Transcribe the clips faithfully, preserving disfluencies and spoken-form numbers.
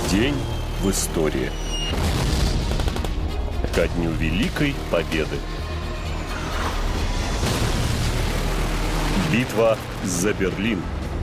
День в истории. Ко дню Великой Победы. Битва за Берлин.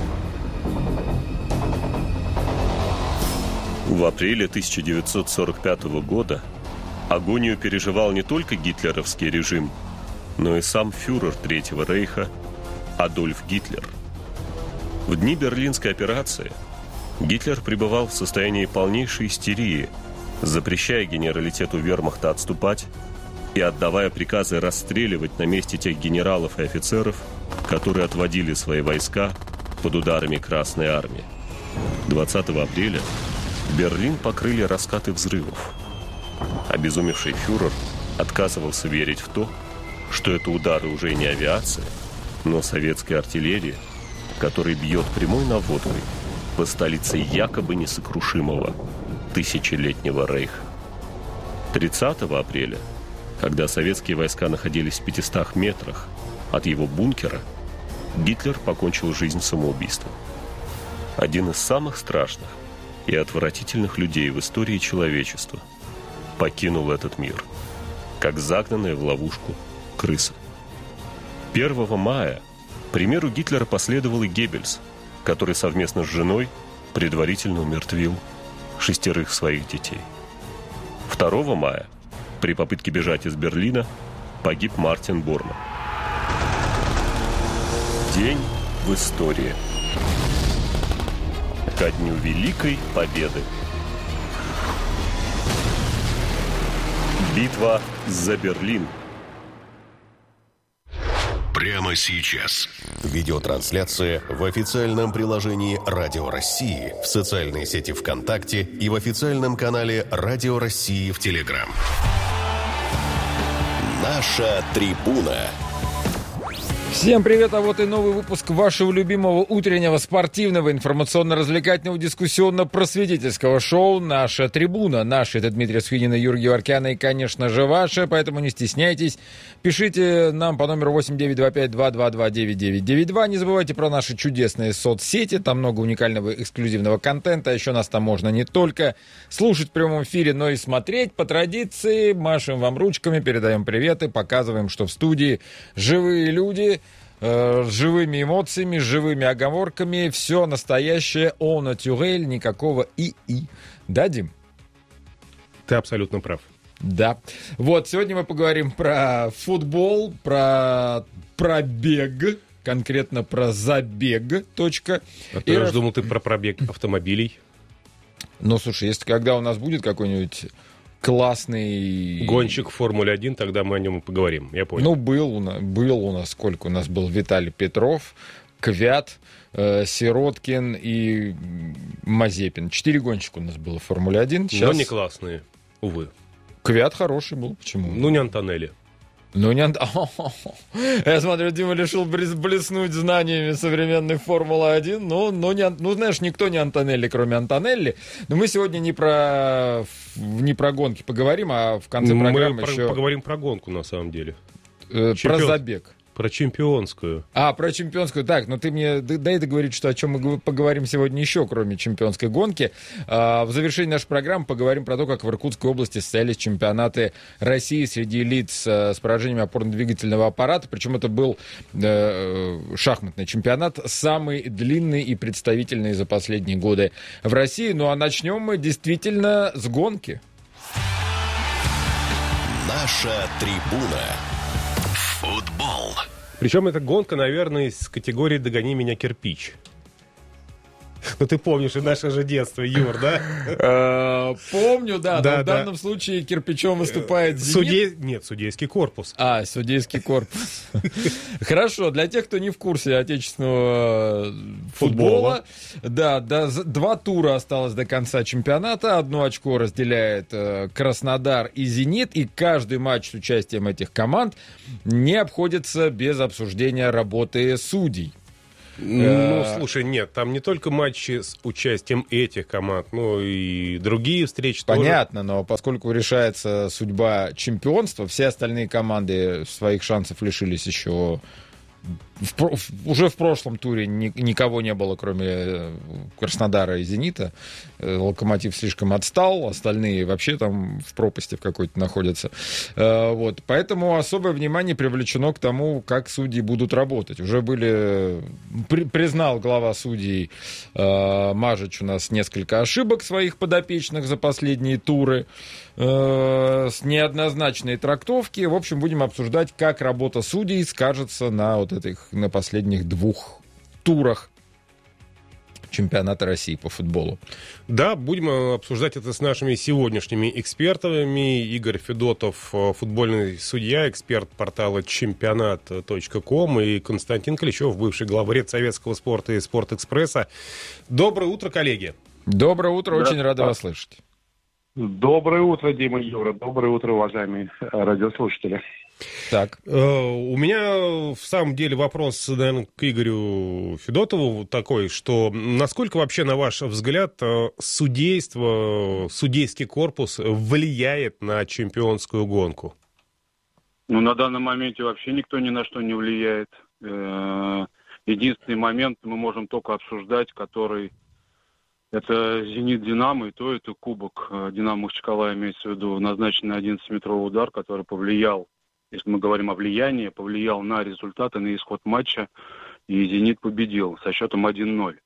В апреле тысяча девятьсот сорок пятого года агонию переживал не только гитлеровский режим, но и сам фюрер Третьего рейха Адольф Гитлер. В дни Берлинской операции Гитлер пребывал в состоянии полнейшей истерии, запрещая генералитету вермахта отступать и отдавая приказы расстреливать на месте тех генералов и офицеров, которые отводили свои войска под ударами Красной армии. двадцатого апреля Берлин покрыли раскаты взрывов. Обезумевший фюрер отказывался верить в то, что это удары уже не авиации, но советской артиллерии, которая бьет прямой наводкой по столице якобы несокрушимого тысячелетнего рейха. тридцатого апреля, когда советские войска находились в пятистах метрах от его бункера, Гитлер покончил жизнь самоубийством. Один из самых страшных и отвратительных людей в истории человечества покинул этот мир, как загнанная в ловушку крыса. первого мая примеру Гитлера последовал и Геббельс, который совместно с женой предварительно умертвил шестерых своих детей. второго мая при попытке бежать из Берлина погиб Мартин Борман. День в истории. Ко дню Великой Победы. Битва за Берлин. Прямо сейчас. Видеотрансляция в официальном приложении «Радио России», в социальной сети ВКонтакте и в официальном канале «Радио России» в Телеграм. Наша трибуна. Всем привет, а вот и новый выпуск вашего любимого утреннего спортивного, информационно-развлекательного, дискуссионно-просветительского шоу «Наша трибуна». Наша — это Дмитрий Сухинин и Юрий Геворкян, и, конечно же, ваша, поэтому не стесняйтесь. Пишите нам по номеру восемь девять два пять два два два девять девять девять два. Не забывайте про наши чудесные соцсети, там много уникального эксклюзивного контента. Еще нас там можно не только слушать в прямом эфире, но и смотреть. По традиции машем вам ручками, передаем приветы, показываем, что в студии живые люди с живыми эмоциями, с живыми оговорками. Все настоящее, au naturel, никакого и-и. Да, Дим? Ты абсолютно прав. Да. Вот, сегодня мы поговорим про футбол, про пробег, конкретно про забег. Точка. А ты раз думал, ты про пробег автомобилей? Ну, слушай, если когда у нас будет какой-нибудь классный гонщик в Формуле один, тогда мы о нем и поговорим, я понял. Ну, был у нас, был у нас сколько? У нас был Виталий Петров, Квят, э, Сироткин и Мазепин. Четыре гонщика у нас было в Формуле один. Сейчас... Но не классные, увы. Квят хороший был, почему? Ну, не Антонелли. Ну, не Ан... Я смотрю, Дима решил блеснуть знаниями современной Формулы один. Ну, ну, не... ну, знаешь, никто не Антонелли, кроме Антонелли. Но мы сегодня не про, не про гонки поговорим, а в конце мы программы про... еще... поговорим про гонку, на самом деле. Э, Чемпион... Про забег. Про чемпионскую. А, про чемпионскую. Так, ну ты мне дай договорить, что о чем мы поговорим сегодня еще, кроме чемпионской гонки. А, в завершении нашей программы поговорим про то, как в Иркутской области состоялись чемпионаты России среди лиц с поражениями опорно-двигательного аппарата. Причем это был э, шахматный чемпионат, самый длинный и представительный за последние годы в России. Ну а начнем мы действительно с гонки. Наша трибуна. Футбол. Причем эта гонка, наверное, из категории «Догони меня, кирпич». Ну, ты помнишь и наше же детство, Юр, да? Помню, да, но в данном случае кирпичом выступает «Зенит». Нет, судейский корпус. А, судейский корпус. Хорошо, для тех, кто не в курсе отечественного футбола, да, два тура осталось до конца чемпионата, одно очко разделяет Краснодар и «Зенит», и каждый матч с участием этих команд не обходится без обсуждения работы судей. Ну, слушай, нет, там не только матчи с участием этих команд, но и другие встречи. Понятно, тоже. Но поскольку решается судьба чемпионства, все остальные команды своих шансов лишились еще в, в, уже в прошлом туре ни, никого не было, кроме Краснодара и Зенита. Локомотив слишком отстал, остальные вообще там в пропасти в какой-то находятся. Вот. Поэтому особое внимание привлечено к тому, как судьи будут работать. Уже были... При, признал глава судей Мажич у нас несколько ошибок своих подопечных за последние туры, с неоднозначной трактовки. В общем, будем обсуждать, как работа судей скажется на вот этих, на последних двух турах чемпионата России по футболу. Да, будем обсуждать это с нашими сегодняшними экспертами. Игорь Федотов, футбольный судья, эксперт портала чемпионат точка ком, и Константин Клещев, бывший главред советского спорта и Спортэкспресса. Доброе утро, коллеги. Доброе утро, очень да, рады да. вас слышать. Доброе утро, Дима и Юра. Доброе утро, уважаемые радиослушатели. Так. У меня в самом деле вопрос, наверное, к Игорю Федотову такой, что насколько вообще, на ваш взгляд, судейство, судейский корпус влияет на чемпионскую гонку? Ну, на данном моменте вообще никто ни на что не влияет. Единственный момент мы можем только обсуждать, который... Это «Зенит-Динамо», и то это кубок «Динамо» Махачкала, имеется в виду назначенный одиннадцатиметровый удар, который повлиял, если мы говорим о влиянии, повлиял на результаты, на исход матча, и «Зенит» победил со счетом один ноль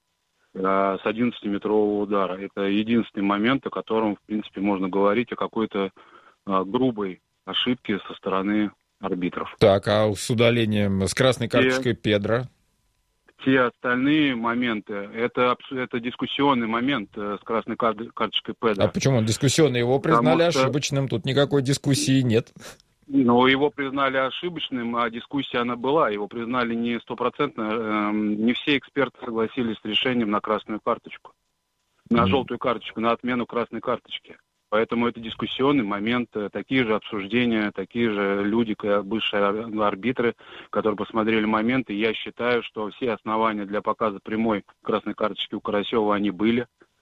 с одиннадцатиметрового удара. Это единственный момент, о котором, в принципе, можно говорить о какой-то а, грубой ошибке со стороны арбитров. Так, а с удалением, с красной карточкой Педро? Все остальные моменты, это, это дискуссионный момент с красной карточкой Педро. А почему он дискуссионный? Его признали Потому что... ошибочным, тут никакой дискуссии нет. Ну, его признали ошибочным, а дискуссия она была. Его признали не стопроцентно. Не все эксперты согласились с решением на красную карточку. На mm-hmm. желтую карточку, на отмену красной карточки. Поэтому это дискуссионный момент, такие же обсуждения, такие же люди, бывшие арбитры, которые посмотрели моменты. Я считаю, что все основания для показа прямой красной карточки у Карасева, они были.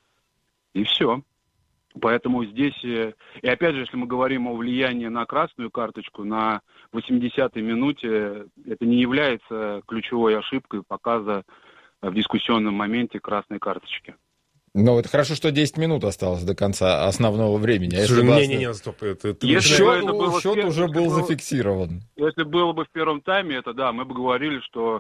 И все. Поэтому здесь, и опять же, если мы говорим о влиянии на красную карточку, на восьмидесятой минуте, это не является ключевой ошибкой показа в дискуссионном моменте красной карточки. Ну, это хорошо, что десять минут осталось до конца основного времени. Не-не-не, стоп. Это, это... Если счет, это было счет первом, уже был было, зафиксирован. Если было бы в первом тайме, это да, мы бы говорили, что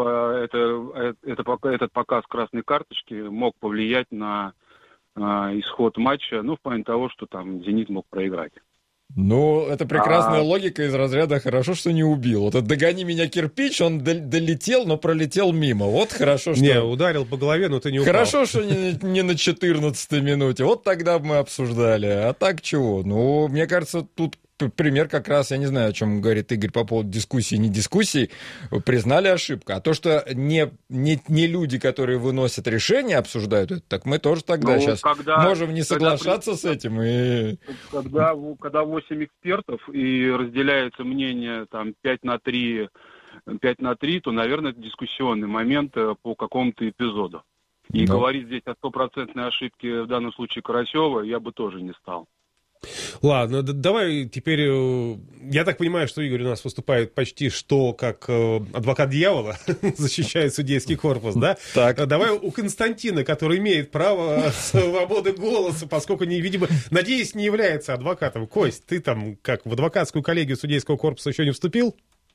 это, это, этот показ красной карточки мог повлиять на а, исход матча, ну, в плане того, что там «Зенит» мог проиграть. Ну, это прекрасная а... логика из разряда «хорошо, что не убил». Вот это «догони меня, кирпич», он долетел, но пролетел мимо. Вот хорошо, что... Не, ударил по голове, но ты не упал. Хорошо, что не, не на четырнадцатой минуте. Вот тогда бы мы обсуждали. А так чего? Ну, мне кажется, тут пример как раз, я не знаю, о чем говорит Игорь по поводу дискуссии, не дискуссии, признали ошибку. А то, что не, не, не люди, которые выносят решения, обсуждают это, так мы тоже тогда ну, сейчас когда, можем не соглашаться когда, с этим. И... Когда, когда восемь экспертов и разделяется мнение там, пять на три, пять на три, то, наверное, это дискуссионный момент по какому-то эпизоду. И да. говорить здесь о стопроцентной ошибке в данном случае Карасева я бы тоже не стал. Ладно, давай теперь... Я так понимаю, что Игорь у нас выступает почти что как адвокат дьявола, защищает судейский корпус, да? Так. Давай у Константина, который имеет право свободы голоса, поскольку, видимо, надеюсь, не является адвокатом. Кость, ты там как в адвокатскую коллегию судейского корпуса еще не вступил?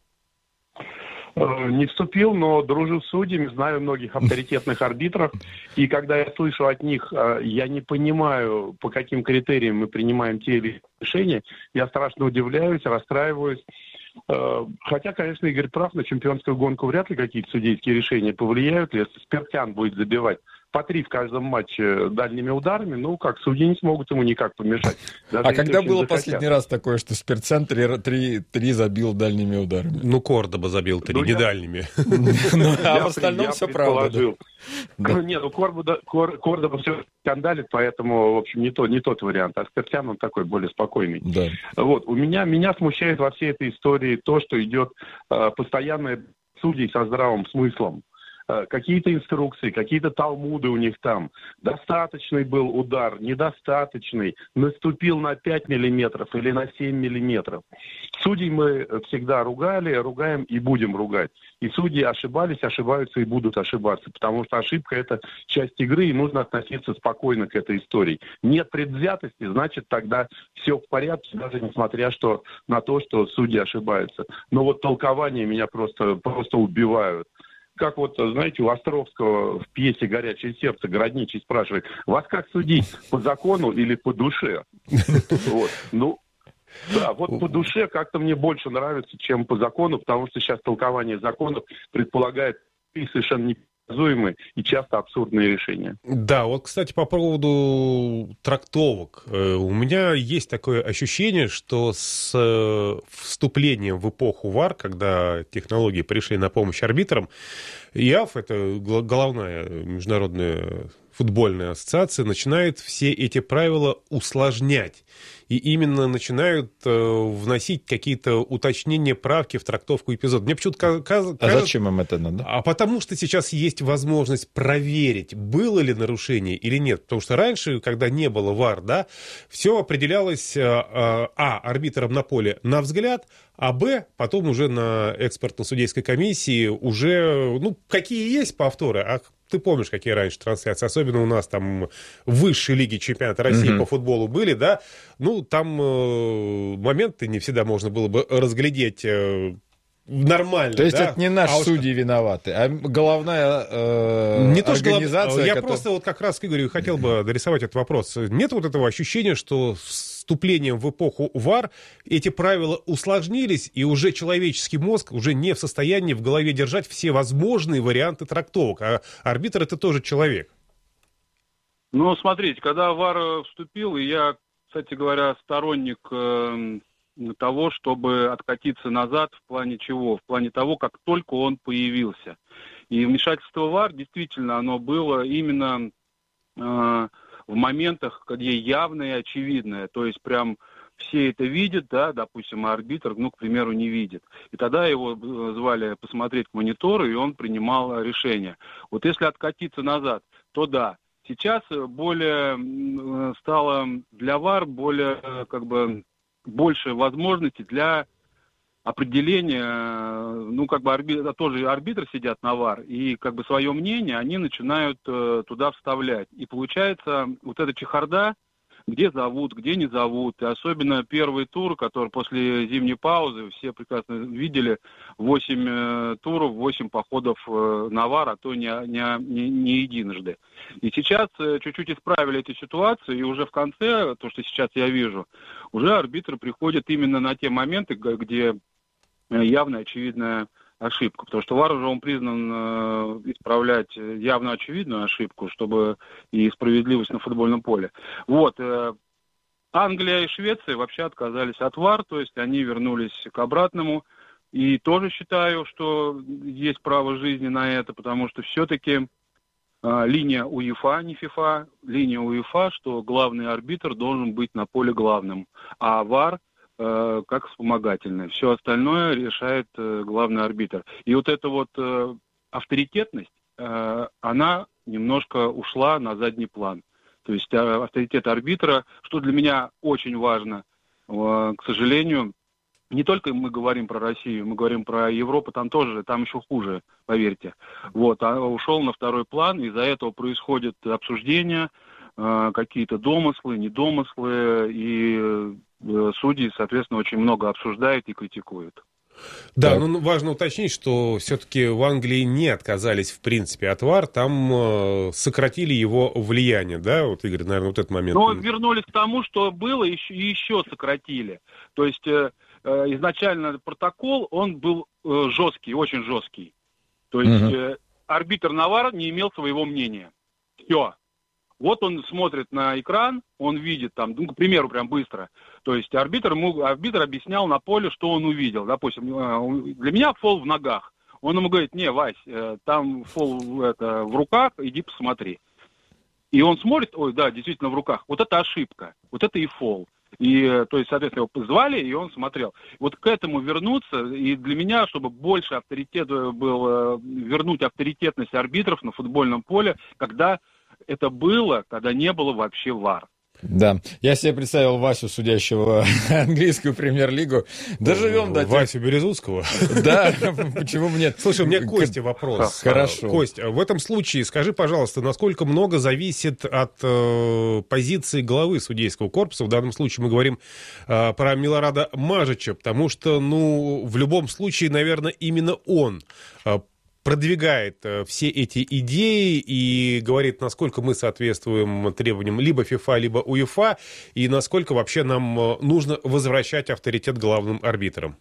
Не вступил, но дружу с судьями, знаю многих авторитетных арбитров. И когда я слышу от них, я не понимаю, по каким критериям мы принимаем те или иные решения, я страшно удивляюсь, расстраиваюсь. Хотя, конечно, Игорь прав, на чемпионскую гонку вряд ли какие-то судейские решения повлияют, если Спиртян будет забивать по три в каждом матче дальними ударами, ну, как судьи не смогут ему никак помешать. А когда было захотят. Последний раз такое, что Спиртян три, три, три забил дальними ударами? Ну, Кордоба забил три, не дальними. А в остальном все правда. Нет, ну, Кордоба все скандалит, поэтому, в общем, не тот вариант. А Спиртян, он такой более спокойный. Вот, у меня, меня смущает во всей этой истории то, что идет постоянное судей со здравым смыслом. какие-то инструкции, какие-то талмуды у них там. Достаточный был удар, недостаточный, наступил на пять миллиметров или на семь миллиметров. Судей мы всегда ругали, ругаем и будем ругать. И судьи ошибались, ошибаются и будут ошибаться, потому что ошибка – это часть игры, и нужно относиться спокойно к этой истории. Нет предвзятости, значит, тогда все в порядке, даже несмотря что, на то, что судьи ошибаются. Но вот толкования меня просто, просто убивают. Как вот, знаете, у Островского в пьесе «Горячее сердце» Городничий спрашивает: вас как судить, по закону или по душе? Вот, ну... Да, вот по душе как-то мне больше нравится, чем по закону, потому что сейчас толкование законов предполагает совершенно непредсказуемые и часто абсурдные решения. Да, вот, кстати, по поводу трактовок. У меня есть такое ощущение, что с вступлением в эпоху ВАР, когда технологии пришли на помощь арбитрам, ИАФ, это головная международная футбольная ассоциация, начинает все эти правила усложнять. И именно начинают э, вносить какие-то уточнения, правки в трактовку эпизода. Мне почему-то кажется... А зачем им это надо? А потому что сейчас есть возможность проверить, было ли нарушение или нет. Потому что раньше, когда не было ВАР, да, все определялось, э, э, а, арбитром на поле на взгляд, а б, потом уже на экспертно-судейской комиссии уже, ну, какие есть повторы, а ты помнишь, какие раньше трансляции, особенно у нас там в высшей лиге чемпионата России mm-hmm. по футболу были, да, ну, там э, моменты не всегда можно было бы разглядеть э, нормально. То есть да? это не наши а судьи вот... виноваты, а головная э, не организация... То, что... Я которая... просто вот как раз к Игорю хотел бы дорисовать этот вопрос. Нет вот этого ощущения, что с вступлением в эпоху ВАР эти правила усложнились, и уже человеческий мозг уже не в состоянии в голове держать все возможные варианты трактовок, а арбитр — это тоже человек. Ну, смотрите, когда ВАР вступил, и я, кстати говоря, сторонник э, того, чтобы откатиться назад в плане чего? В плане того, как только он появился. И вмешательство ВАР, действительно, оно было именно... Э, в моментах, где явное и очевидное, то есть прям все это видят, да, допустим, а арбитр, ну, к примеру, не видит. И тогда его звали посмотреть к монитору, и он принимал решение. Вот если откатиться назад, то да, сейчас более стало для ВАР более, как бы, больше возможностей для определения, ну, как бы арбитр, тоже арбитры сидят на ВАР, и как бы свое мнение они начинают э, туда вставлять. И получается вот эта чехарда, где зовут, где не зовут, и особенно первый тур, который после зимней паузы, все прекрасно видели, восемь э, туров, восемь походов э, на ВАР, а то не, не, не, не единожды. И сейчас э, чуть-чуть исправили эту ситуацию, и уже в конце, то, что сейчас я вижу, уже арбитры приходят именно на те моменты, где явная, очевидная ошибка. Потому что ВАР уже он признан э, исправлять явно очевидную ошибку, чтобы и справедливость на футбольном поле. Вот. Э, Англия и Швеция вообще отказались от ВАР, то есть они вернулись к обратному. И тоже считаю, что есть право жизни на это, потому что все-таки э, линия УЕФА, не ФИФА, линия УЕФА, что главный арбитр должен быть на поле главным, а ВАР э, как вспомогательное. Все остальное решает э, главный арбитр. И вот эта вот э, авторитетность, э, она немножко ушла на задний план. То есть э, авторитет арбитра, что для меня очень важно, э, к сожалению, не только мы говорим про Россию, мы говорим про Европу, там тоже, там еще хуже, поверьте. Вот, а ушел на второй план, из-за этого происходят обсуждения, э, какие-то домыслы, недомыслы, и э, судьи, соответственно, очень много обсуждают и критикуют. Да, так. ну важно уточнить, что все-таки в Англии не отказались в принципе от ВАР, там э, сократили его влияние, да, вот, Игорь, наверное, вот этот момент. Но вернулись к тому, что было, и еще, еще сократили. То есть э, э, изначально протокол, он был э, жесткий, очень жесткий. То есть угу. э, арбитр на ВАР не имел своего мнения. Все. Вот он смотрит на экран, он видит там, ну, к примеру, прям быстро. То есть арбитр, ему, арбитр объяснял на поле, что он увидел. Допустим, для меня фол в ногах. Он ему говорит: не, Вась, там фол это, в руках, иди посмотри. И он смотрит: ой, да, действительно в руках. Вот это ошибка, вот это и фол. И, то есть, соответственно, его позвали, и он смотрел. Вот к этому вернуться, и для меня, чтобы больше авторитет был, вернуть авторитетность арбитров на футбольном поле, когда это было, когда не было вообще ВАР. Да, я себе представил Васю, судящего английскую премьер-лигу. Доживем до тех... Васю Березутского? Да, почему бы нет? Слушай, у меня к Косте вопрос. Хорошо. Кость, в этом случае скажи, пожалуйста, насколько много зависит от э, позиции главы судейского корпуса? В данном случае мы говорим э, про Милорада Мажича, потому что, ну, в любом случае, наверное, именно он э, продвигает все эти идеи и говорит, насколько мы соответствуем требованиям либо ФИФА, либо УЕФА, и насколько вообще нам нужно возвращать авторитет главным арбитрам.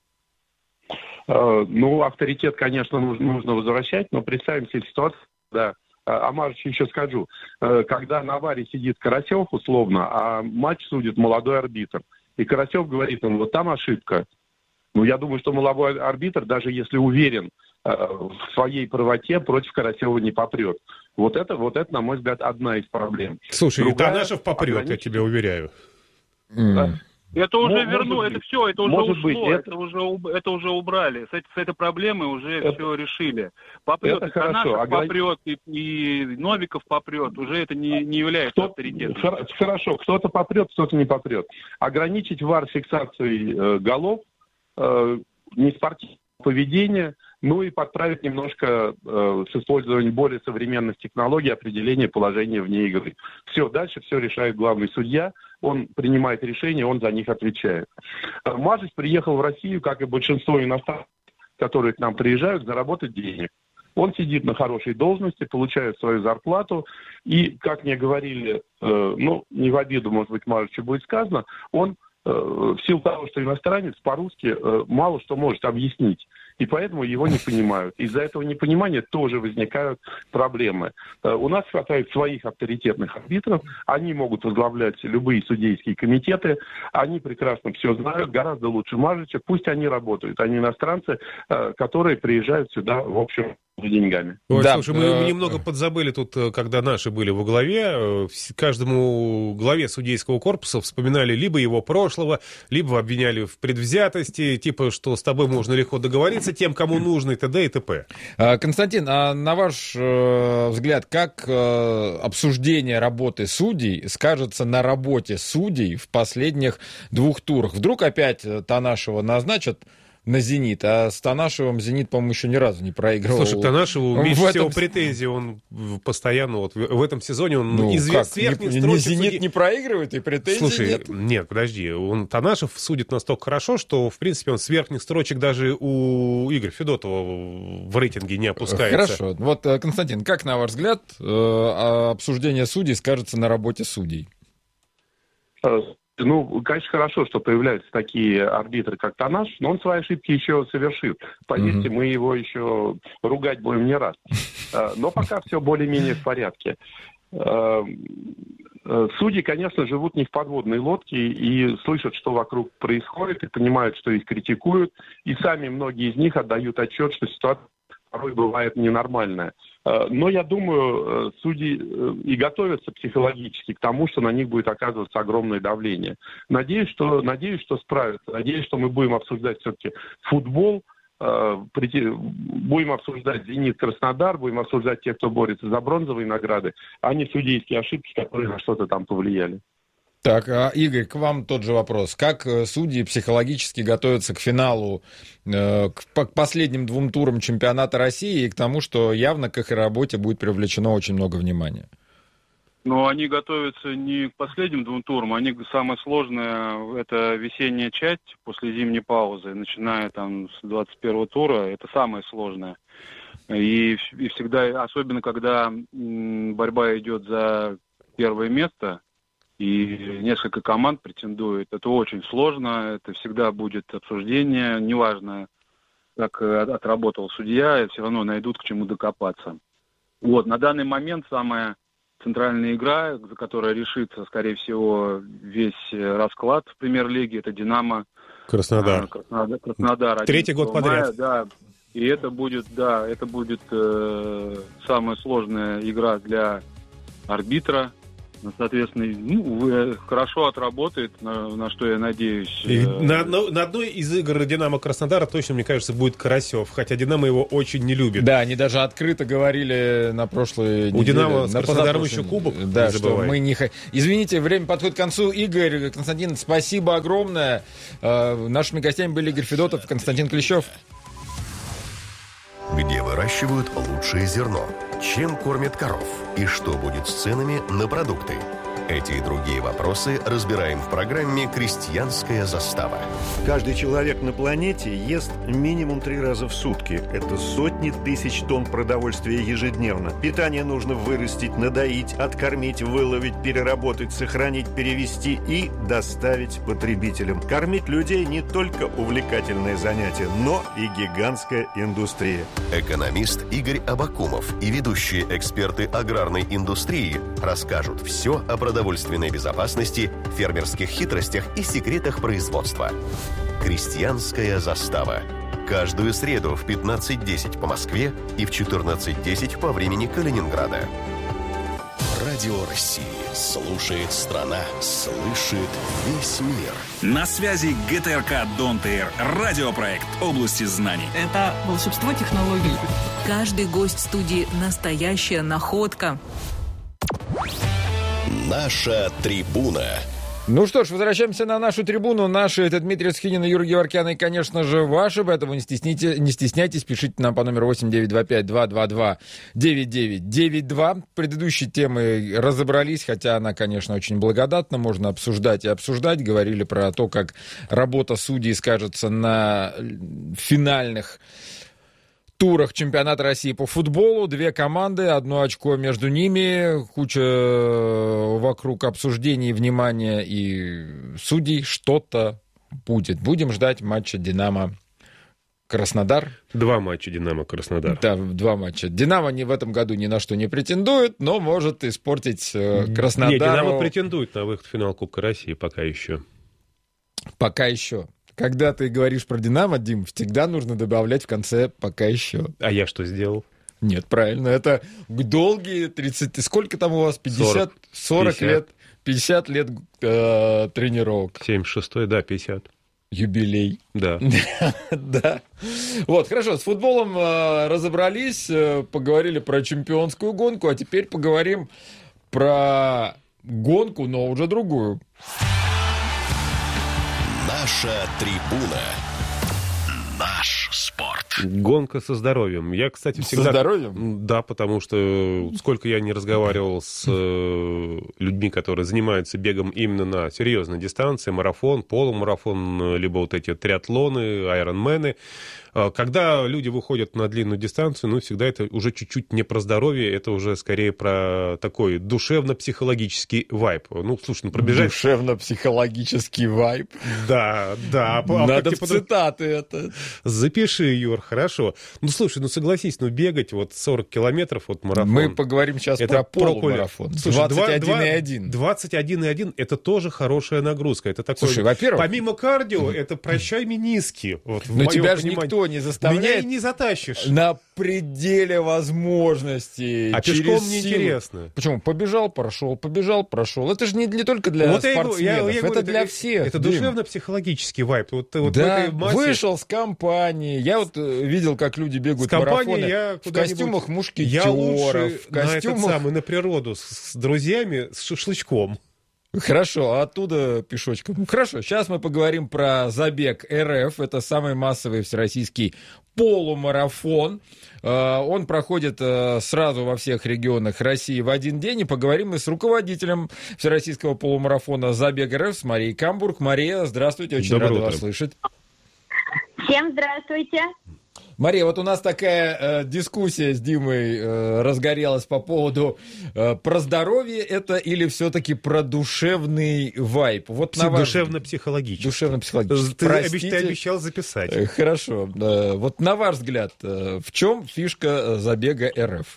Ну, авторитет, конечно, нужно возвращать, но представим себе ситуацию, да. А Марч еще скажу, когда на варе сидит Карасев, условно, а матч судит молодой арбитр, и Карасев говорит ему, вот там ошибка. Ну, я думаю, что молодой арбитр, даже если уверен в своей правоте, против Карасева не попрет. Вот это, вот это, на мой взгляд, одна из проблем. Слушай, Другая, и Танашев попрет, ограничить... я тебе уверяю. Да. Это уже ну, верну, это быть. все, это уже может ушло, быть, это... Это, уже, это уже убрали. С, с этой проблемой уже это... все решили. Попрет, это и Танашев Ограни... попрет, и, и Новиков попрет. Уже это не, не является Кто... авторитетом. Хорошо, кто-то попрет, кто-то не попрет. Ограничить ВАР фиксацией э, голов, э, неспортивного поведения, ну и подправить немножко э, с использованием более современных технологий определения положения вне игры. Все, дальше все решает главный судья, он принимает решения, он за них отвечает. Мажич приехал в Россию, как и большинство иностранцев, которые к нам приезжают, заработать денег. Он сидит на хорошей должности, получает свою зарплату, и, как мне говорили, э, ну, не в обиду, может быть, Мажичу будет сказано, он в силу того, что иностранец по-русски мало что может объяснить, и поэтому его не понимают. Из-за этого непонимания тоже возникают проблемы. У нас хватает своих авторитетных арбитров, они могут возглавлять любые судейские комитеты, они прекрасно все знают, гораздо лучше Мажича, пусть они работают, они иностранцы, которые приезжают сюда, в общем, за деньгами. Ой, да, слушай, мы, мы немного подзабыли тут, когда наши были во главе, каждому главе судейского корпуса вспоминали либо его прошлого, либо обвиняли в предвзятости, типа, что с тобой можно легко договориться, тем, кому нужно, и т.д. и т.п. Константин, а на ваш э, взгляд, как э, обсуждение работы судей скажется на работе судей в последних двух турах? Вдруг опять Танашева назначат на «Зенит», а с Танашевым «Зенит», по-моему, еще ни разу не проигрывал. Слушай, Танашеву меньше в всего этом... претензий, он постоянно, вот в этом сезоне он ну, известный. Не, не «Зенит» суди... не проигрывает, и претензий Слушай, нет? нет, подожди, он, Танашев судит настолько хорошо, что, в принципе, он с верхних строчек даже у Игоря Федотова в рейтинге не опускается. Хорошо. Вот, Константин, как, на ваш взгляд, обсуждение судей скажется на работе судей? Ну, конечно, хорошо, что появляются такие арбитры, как Танаш, но он свои ошибки еще совершит. Поверьте, mm-hmm. мы его еще ругать будем не раз. Но пока все более-менее в порядке. Судьи, конечно, живут не в подводной лодке и слышат, что вокруг происходит, и понимают, что их критикуют. И сами многие из них отдают отчет, что ситуация порой бывает ненормальная. Но я думаю, судьи и готовятся психологически к тому, что на них будет оказываться огромное давление. Надеюсь, что, надеюсь, что справятся. Надеюсь, что мы будем обсуждать все-таки футбол, будем обсуждать «Зенит», «Краснодар», будем обсуждать тех, кто борется за бронзовые награды, а не судейские ошибки, которые на что-то там повлияли. Так, Игорь, к вам тот же вопрос. Как судьи психологически готовятся к финалу, к последним двум турам чемпионата России и к тому, что явно к их работе будет привлечено очень много внимания? Но они готовятся не к последним двум турам, они самое сложное, это весенняя часть после зимней паузы, начиная там с двадцать первого тура, это самое сложное. И, и всегда, особенно когда м, борьба идет за первое место, и несколько команд претендует. Это очень сложно, это всегда будет обсуждение, неважно, как отработал судья, все равно найдут к чему докопаться. Вот, на данный момент самая центральная игра, за которой решится, скорее всего, весь расклад в премьер-лиге, это «Динамо» Краснодар. Краснодар, Краснодар Третий год подряд. Мая, да, и это будет, да, это будет э, самая сложная игра для арбитра. Соответственно, ну, хорошо отработает, на, на что я надеюсь. На, на, на одной из игр «Динамо» Краснодара точно, мне кажется, будет Карасев, хотя «Динамо» его очень не любит. Да, они даже открыто говорили на прошлой неделе. У «Динамо» с на Краснодаром еще кубок, да, не забывай. Что мы не... Извините, время подходит к концу. Игорь, Константин, спасибо огромное. Нашими гостями были Игорь Федотов, Константин Клещев. Где выращивают лучшее зерно? Чем кормят коров? И что будет с ценами на продукты? Эти и другие вопросы разбираем в программе «Крестьянская застава». Каждый человек на планете ест минимум три раза в сутки. Это сотни тысяч тонн продовольствия ежедневно. Питание нужно вырастить, надоить, откормить, выловить, переработать, сохранить, перевести и доставить потребителям. Кормить людей не только увлекательное занятие, но и гигантская индустрия. Экономист Игорь Абакумов и ведущие эксперты аграрной индустрии расскажут все о продовольственной безопасности, фермерских хитростях и секретах производства. «Крестьянская застава». Каждую среду в пятнадцать десять по Москве и в четырнадцать десять по времени Калининграда. Радио России. Слушает страна. Слышит весь мир. На связи ГТРК «Донтейр». Радиопроект области знаний. Это волшебство технологий. Каждый гость студии – настоящая находка. Наша трибуна. Ну что ж, возвращаемся на нашу трибуну. Наши — это Дмитрий Схинин и Юрий Геворкян, и, конечно же, ваши, поэтому не, стесните, не стесняйтесь, пишите нам по номеру восемь девятьсот двадцать пять двести двадцать два девяносто девять девяносто два. Предыдущей темы разобрались, хотя она, конечно, очень благодатна, можно обсуждать и обсуждать. Говорили про то, как работа судей скажется на финальных турах чемпионата России по футболу. Две команды, одно очко между ними, куча вокруг обсуждений, внимания и судей. Что-то будет. Будем ждать матча «Динамо-Краснодар». Два матча «Динамо-Краснодар». Да, два матча. «Динамо» не в этом году ни на что не претендует, но может испортить э, Краснодару. Нет, «Динамо» претендует на выход в финал Кубка России пока еще. Пока еще. Когда ты говоришь про «Динамо», Дим, всегда нужно добавлять в конце «пока еще». А я что сделал? Нет, правильно. Это долгие тридцать... Сколько там у вас? пятьдесят? сорок лет? пятьдесят лет э, тренировок. семьдесят шестой, да, пятьдесят. Юбилей. Да. Да. Вот, хорошо, с футболом э, разобрались, э, поговорили про чемпионскую гонку, а теперь поговорим про гонку, но уже другую. Наша трибуна. Наш спорт. Гонка со здоровьем. Я, кстати, всегда... Со здоровьем? Да, потому что сколько я не разговаривал с э, людьми, которые занимаются бегом именно на серьезной дистанции, марафон, полумарафон, либо вот эти триатлоны, айронмены, когда люди выходят на длинную дистанцию, ну, всегда это уже чуть-чуть не про здоровье, это уже скорее про такой душевно-психологический вайб. Ну, слушай, ну, пробежать... Душевно-психологический вайб? Да, да. Надо в цитаты это. Запиши, Юр, хорошо. Ну, слушай, ну, согласись, ну, бегать вот сорок километров от марафона. Мы поговорим сейчас это про полумарафон. двадцать один и один. двадцать один и один это тоже хорошая нагрузка. Это такое... Слушай, во-первых... Помимо кардио, это прощай мениски. Вот, но тебя же никто не заставляет. Меня и не затащишь. На пределе возможностей. А пешком неинтересно. Почему? Побежал, прошел, побежал, прошел. Это же не, не только для вот спортсменов, я, я, я это говорю, для это, всех. Это душевно-психологический вайп. Вот, вот да, в этой массе... вышел с компании. Я вот видел, как люди бегают марафоны я в костюмах мушкетеров. Я лучше в костюмах... на этот самый, на природу с, с друзьями, с шашлычком. Хорошо, а оттуда пешочком. Хорошо, сейчас мы поговорим про забег РФ. Это самый массовый всероссийский полумарафон. Он проходит сразу во всех регионах России в один день. И поговорим мы с руководителем всероссийского полумарафона «Забег РФ» с Марией Камбург. Мария, здравствуйте, очень рада вас слышать. Всем здравствуйте. Мария, вот у нас такая э, дискуссия с Димой э, разгорелась по поводу э, про здоровье это или все-таки про душевный вайб. Вот на ваш... Душевно-психологический. Душевно-психологический. Ты, Простите. Ты обещал записать. Э, хорошо. Э, вот на ваш взгляд, э, в чем фишка забега РФ?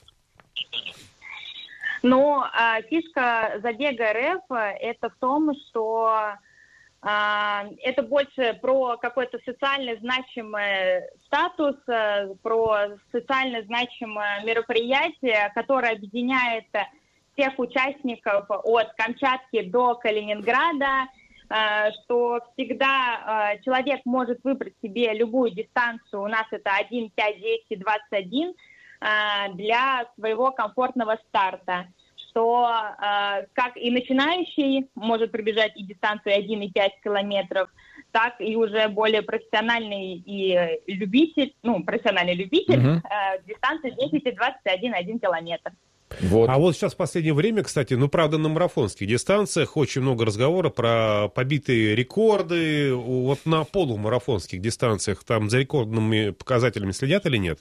Ну, э, фишка забега РФ это в том, что это больше про какой-то социально значимый статус, про социально значимое мероприятие, которое объединяет всех участников от Камчатки до Калининграда, что всегда человек может выбрать себе любую дистанцию, у нас это один, пять, десять, двадцать один, для своего комфортного старта, что как и начинающий может пробежать и дистанцию один и пять километров, так и уже более профессиональный и любитель, ну, профессиональный любитель, угу. дистанцию десять и двадцать один, один километр. Вот. А вот сейчас в последнее время, кстати, ну, правда, на марафонских дистанциях очень много разговора про побитые рекорды. Вот на полумарафонских дистанциях там за рекордными показателями следят или нет?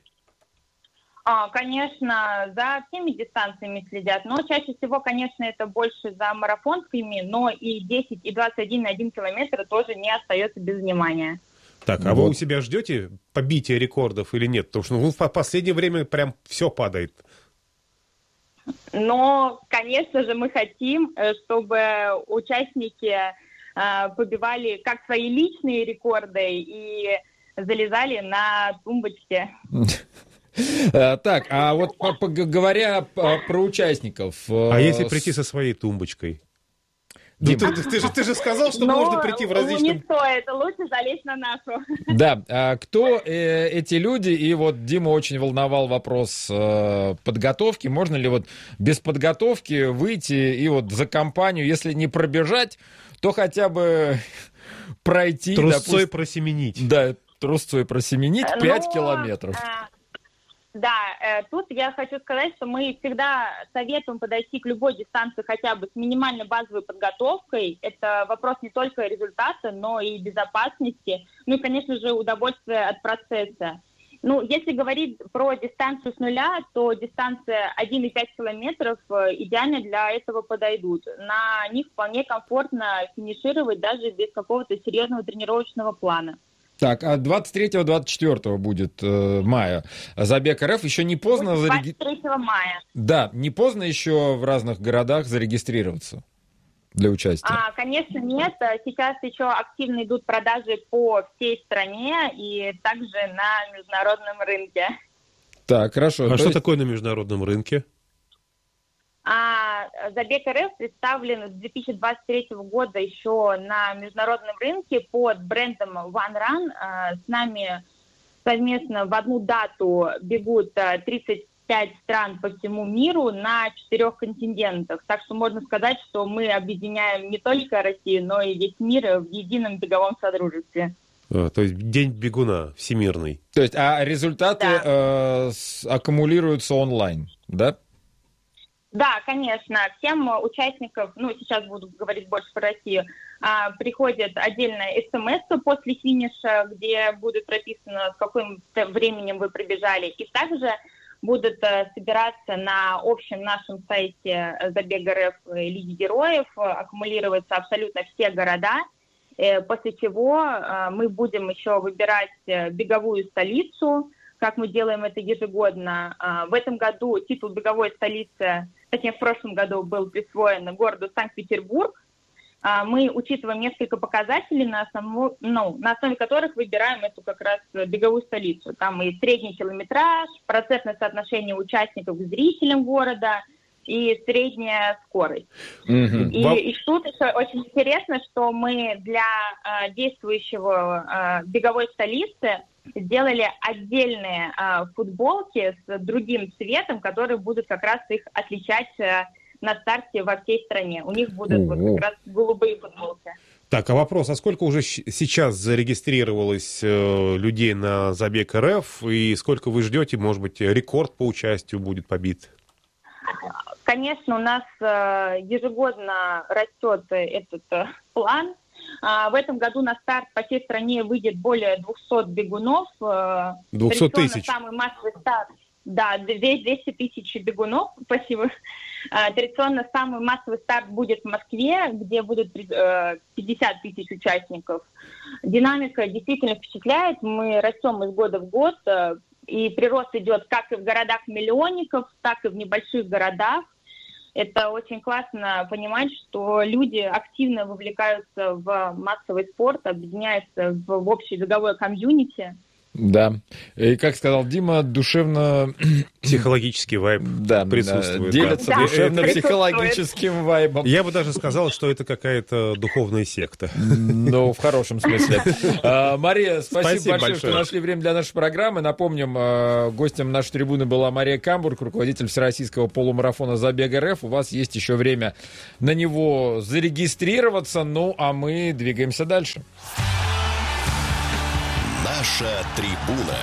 А, конечно, за всеми дистанциями следят, но чаще всего, конечно, это больше за марафонскими, но и десять и двадцать один на один километр тоже не остается без внимания. Так, а вот. Вы у себя ждете побития рекордов или нет? Потому что ну, в последнее время прям все падает. Но, конечно же, мы хотим, чтобы участники э, побивали как свои личные рекорды и залезали на тумбочки. Так, а вот говоря про участников... А если прийти со своей тумбочкой? Ну, ты, ты, же, ты же сказал, что Но можно прийти в различные... Не стоит, лучше залезть на нашу. Да, а кто э, эти люди? И вот Дима очень волновал вопрос э, подготовки. Можно ли вот без подготовки выйти и вот за компанию, если не пробежать, то хотя бы пройти... Трусцой допустим, просеменить. Да, трусцой просеменить пять километров. Да, э, тут я хочу сказать, что мы всегда советуем подойти к любой дистанции хотя бы с минимальной базовой подготовкой. Это вопрос не только результата, но и безопасности, ну и, конечно же, удовольствия от процесса. Ну, если говорить про дистанцию с нуля, то дистанция один и пять километров идеально для этого подойдут. На них вполне комфортно финишировать даже без какого-то серьезного тренировочного плана. Так, а двадцать третьего — двадцать четвёртого будет э, мая забег РФ. Еще не поздно... двадцать третьего мая. Да, не поздно еще в разных городах зарегистрироваться для участия? А, конечно, нет. Сейчас еще активно идут продажи по всей стране и также на международном рынке. Так, хорошо. А То что есть... такое на международном рынке? А забег РФ представлен с две тысячи двадцать третьего года еще на международном рынке под брендом One Run. С нами совместно в одну дату бегут тридцать пять стран по всему миру на четырех континентах. Так что можно сказать, что мы объединяем не только Россию, но и весь мир в едином беговом содружестве. А, то есть день бегуна всемирный. То есть, а результаты да. э, с, аккумулируются онлайн, да? Да, конечно. Всем участникам, ну, сейчас буду говорить больше про Россию, а, приходит отдельная смс после финиша, где будет прописано, с каким временем вы пробежали. И также будут а, собираться на общем нашем сайте Забега РФ Лиги Героев, аккумулироваться абсолютно все города, э, после чего а, мы будем еще выбирать беговую столицу, как мы делаем это ежегодно. А, в этом году титул беговой столицы, точнее, в прошлом году был присвоен городу Санкт-Петербург. А, мы учитываем несколько показателей, на, основу, ну, на основе которых выбираем эту как раз беговую столицу. Там и средний километраж, процентное соотношение участников к зрителям города и средняя скорость. Mm-hmm. И, wow. и тут еще очень интересно, что мы для а, действующего а, беговой столицы сделали отдельные а, футболки с другим цветом, которые будут как раз их отличать а, на старте во всей стране. У них будут mm-hmm. вот как раз голубые футболки. Так, а вопрос, а сколько уже сейчас зарегистрировалось э, людей на забег РФ, и сколько вы ждете, может быть, рекорд по участию будет побит? Конечно, у нас э, ежегодно растет этот э, план. А, в этом году на старт по всей стране выйдет более двухсот бегунов. Э, двухсот тысяч? Самый массовый старт. Да, двести тысяч бегунов, спасибо. А, традиционно самый массовый старт будет в Москве, где будет э, пятьдесят тысяч участников. Динамика действительно впечатляет. Мы растем из года в год. Э, и прирост идет как и в городах-миллионников, так и в небольших городах. Это очень классно понимать, что люди активно вовлекаются в массовый спорт, объединяются в, в общее беговое комьюнити. Да. И, как сказал Дима, душевно... Психологический вайб да, присутствует. Делятся да. душевно-психологическим вайбом. Я бы даже сказал, что это какая-то духовная секта. Ну, в хорошем смысле. Мария, спасибо, спасибо большое, большое, что нашли время для нашей программы. Напомним, гостем нашей трибуны была Мария Камбург, руководитель всероссийского полумарафона «Забег РФ». У вас есть еще время на него зарегистрироваться. Ну, а мы двигаемся дальше. Наша трибуна.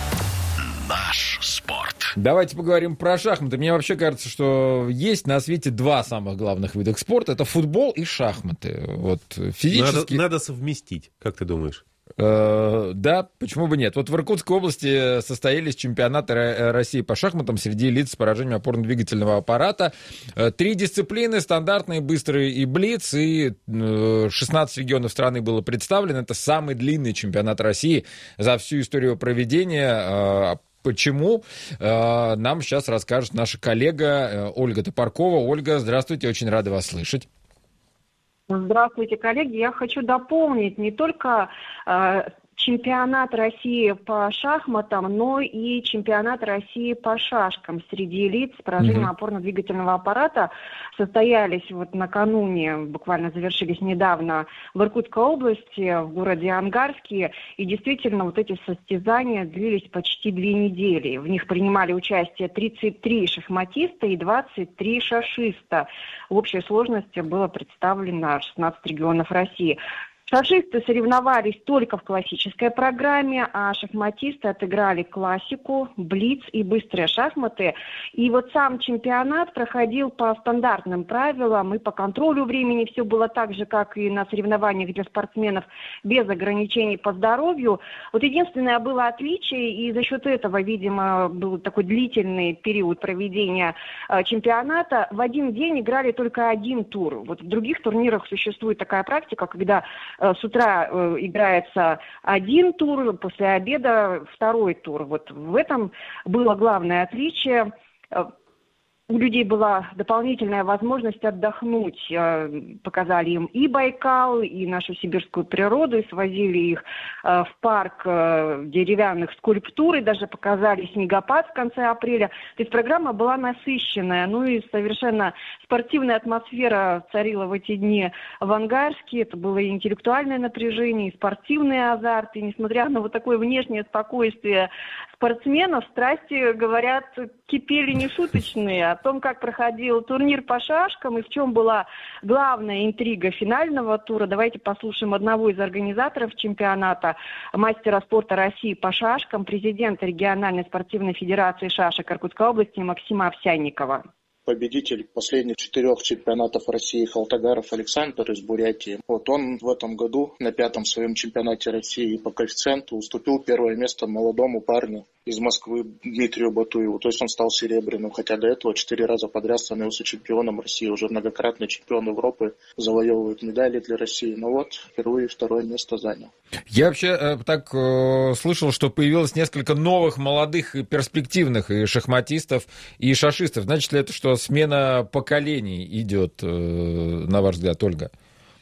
Наш спорт. Давайте поговорим про шахматы. Мне вообще кажется, что есть на свете два самых главных вида спорта. Это футбол и шахматы. Вот физически... Надо, надо совместить, как ты думаешь? Э, да, почему бы нет? Вот в Иркутской области состоялись чемпионаты России по шахматам среди лиц с поражением опорно-двигательного аппарата. Три дисциплины: стандартные, быстрые и блиц. И шестнадцать регионов страны было представлено. Это самый длинный чемпионат России за всю историю проведения. Почему? Нам сейчас расскажет наша коллега Ольга Топоркова. Ольга, здравствуйте, очень рада вас слышать. Здравствуйте, коллеги. Я хочу дополнить не только э, чемпионат России по шахматам, но и чемпионат России по шашкам среди лиц с поражением mm-hmm. опорно-двигательного аппарата состоялись вот накануне, буквально завершились недавно в Иркутской области, в городе Ангарске. И действительно, вот эти состязания длились почти две недели. В них принимали участие тридцать три шахматиста и двадцать три шашиста. В общей сложности было представлено шестнадцать регионов России. Шашисты соревновались только в классической программе, а шахматисты отыграли классику, блиц и быстрые шахматы. И вот сам чемпионат проходил по стандартным правилам, и по контролю времени все было так же, как и на соревнованиях для спортсменов, без ограничений по здоровью. Вот единственное было отличие, и за счет этого, видимо, был такой длительный период проведения э, чемпионата. В один день играли только один тур. Вот в других турнирах существует такая практика, когда с утра э, играется один тур, после обеда второй тур. Вот в этом было главное отличие. У людей была дополнительная возможность отдохнуть. Показали им и Байкал, и нашу сибирскую природу, и свозили их в парк деревянных скульптур, и даже показали снегопад в конце апреля. То есть программа была насыщенная. Ну и совершенно спортивная атмосфера царила в эти дни в Ангарске. Это было и интеллектуальное напряжение, и спортивный азарт. И несмотря на вот такое внешнее спокойствие спортсменов, страсти, говорят, кипели нешуточные. О том, как проходил турнир по шашкам и в чем была главная интрига финального тура, давайте послушаем одного из организаторов чемпионата, мастера спорта России по шашкам, президента региональной спортивной федерации шашек Иркутской области Максима Овсянникова. Победитель последних четырех чемпионатов России Халтагаров Александр из Бурятии. Вот он в этом году на пятом своем чемпионате России по коэффициенту уступил первое место молодому парню из Москвы Дмитрию Батуеву. То есть он стал серебряным, хотя до этого четыре раза подряд становился чемпионом России. Уже многократный чемпион Европы, завоевывает медали для России. Но вот впервые второе место занял. Я вообще э, так э, слышал, что появилось несколько новых молодых и перспективных и шахматистов, и шашистов. Значит ли это, что смена поколений идет, э, на ваш взгляд, Ольга?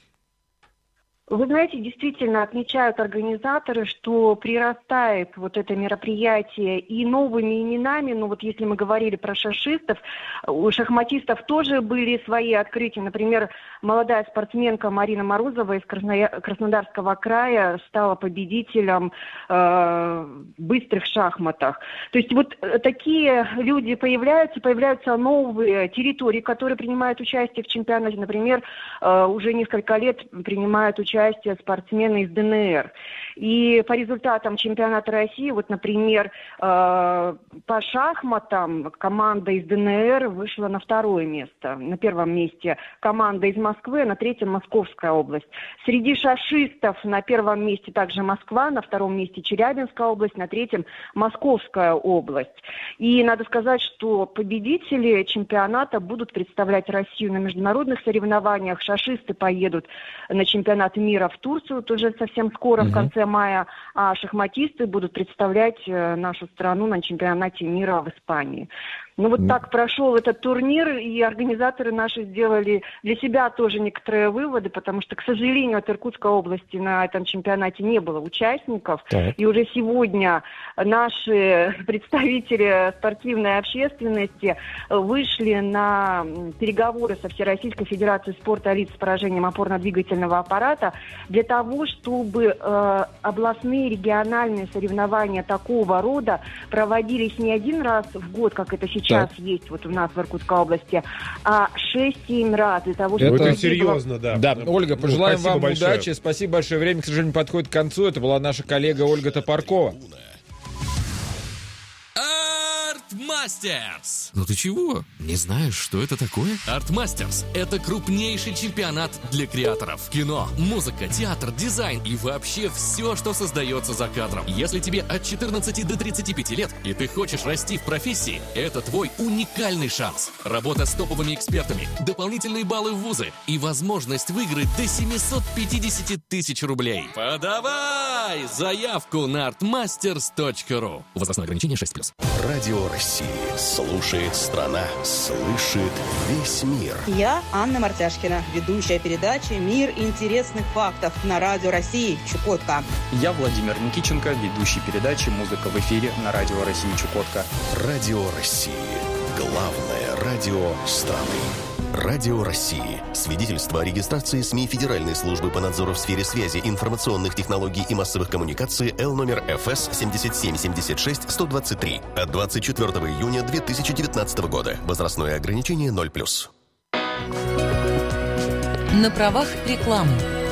Вы знаете, действительно отмечают организаторы, что прирастает вот это мероприятие и новыми именами. Ну вот если мы говорили про шашистов, у шахматистов тоже были свои открытия. Например, молодая спортсменка Марина Морозова из Краснодарского края стала победителем э, в быстрых шахматах. То есть вот такие люди появляются, появляются новые территории, которые принимают участие в чемпионате. Например, э, уже несколько лет принимают участие участие спортсмены из ДНР. И по результатам чемпионата России, вот, например, э, по шахматам команда из ДНР вышла на второе место. На первом месте команда из Москвы, на третьем Московская область. Среди шашистов на первом месте также Москва, на втором месте Челябинская область, на третьем Московская область. И надо сказать, что победители чемпионата будут представлять Россию на международных соревнованиях. Шашисты поедут на чемпионат мира в Турцию тоже совсем скоро, uh-huh. в конце мая, а шахматисты будут представлять нашу страну на чемпионате мира в Испании. Ну вот так прошел этот турнир, и организаторы наши сделали для себя тоже некоторые выводы, потому что, к сожалению, от Иркутской области на этом чемпионате не было участников. Так. И уже сегодня наши представители спортивной общественности вышли на переговоры со Всероссийской Федерацией спорта лиц с поражением опорно-двигательного аппарата для того, чтобы э, областные региональные соревнования такого рода проводились не один раз в год, как это сейчас сейчас так. есть вот у нас в Иркутской области, а шесть-семь раз для того, чтобы... Это серьезно, да. Да, Ольга, пожелаем ну, вам большое. удачи. Спасибо большое. Время, к сожалению, подходит к концу. Это была наша коллега Ольга Топоркова. Артмастерс! Ну ты чего? Не знаешь, что это такое? Артмастерс – это крупнейший чемпионат для креаторов. Кино, музыка, театр, дизайн и вообще все, что создается за кадром. Если тебе от четырнадцати до тридцати пяти лет, и ты хочешь расти в профессии, это твой уникальный шанс. Работа с топовыми экспертами, дополнительные баллы в вузы и возможность выиграть до семьсот пятьдесят тысяч рублей. Подавай заявку на артмастерс точка ру. Возрастное ограничение шесть плюс. Радио России. Слушает страна. Слышит весь мир. Я Анна Мартяшкина, ведущая передачи «Мир интересных фактов» на Радио России Чукотка. Я Владимир Никиченко, ведущий передачи «Музыка в эфире» на Радио России Чукотка. Радио России. Главное радио страны. Радио России. Свидетельство о регистрации СМИ Федеральной службы по надзору в сфере связи, информационных технологий и массовых коммуникаций Л номер эф эс семь семь семь шесть сто двадцать три от двадцать четвёртого июня две тысячи девятнадцатого года. Возрастное ограничение ноль плюс. На правах рекламы.